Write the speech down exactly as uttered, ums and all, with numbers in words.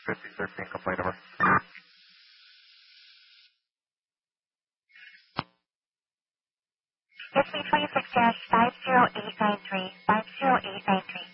fifty thirteen complaint number. It's B twenty-six five zero eight nine three, five zero eight nine three.